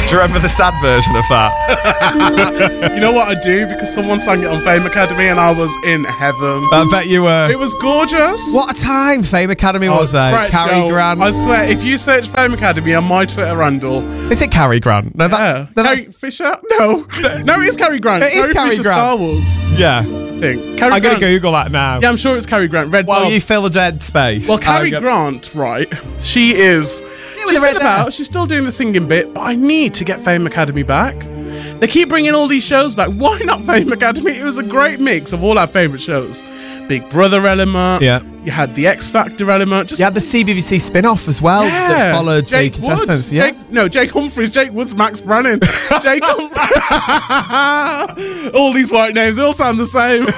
Do you remember the sad version of that? You know what I do? Because someone sang it on Fame Academy and I was in heaven. I bet you were. It was gorgeous. What a time Fame Academy was there. Right, Cary Joe, Grant. I swear, if you search Fame Academy on my Twitter handle... Is it Cary Grant? No, Yeah. Carrie Fisher? No. No, it is Cary Grant. It is Cary Fisher, Grant. Star Wars, Yeah. I think. Cary I'm going to Grant. Google that now. Yeah, I'm sure it's Cary Grant. Red While Bob. you fill a dead space. Well, Cary I'm Grant, right? She is. with She's the red still hair. about. She's still doing the singing bit, but I need to get Fame Academy back. They keep bringing all these shows back. Why not Fame Academy? It was a great mix of all our favourite shows. Big Brother element. Yeah. You had the X Factor element. Just You had the CBBC spin-off as well that followed the Jake contestants. Woods. Yeah. Jake Humphries, Jake Woods, Max Brennan, Jake Humphries. All these white names, they all sound the same.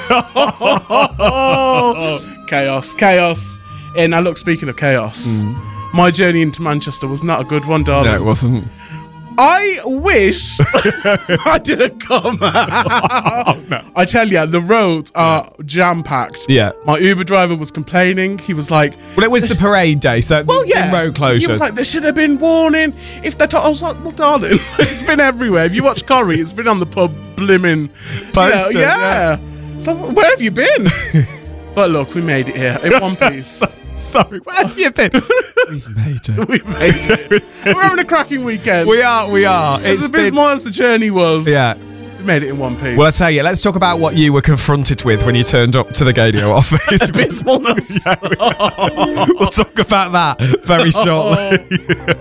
Chaos. And now look, speaking of chaos, my journey into Manchester was not a good one, darling. No, it wasn't. I wish I didn't come. I tell you, the roads are jam-packed. Yeah. My Uber driver was complaining. He was like, Well, it was the parade day, so well, yeah. road closures. He was like, there should have been warning. If they I was like, well, darling, it's been everywhere. If you watch Corrie, it's been on the pub blimmin' Poster, yeah. So where have you been? But look, we made it here in one piece. Sorry, where have you been? We've made it. We made it. We're having a cracking weekend. We are. As abysmal as the journey was. Yeah. We made it in one piece. Well, I tell you, let's talk about what you were confronted with when you turned up to the Gadio office. Abysmalness. We'll talk about that very shortly.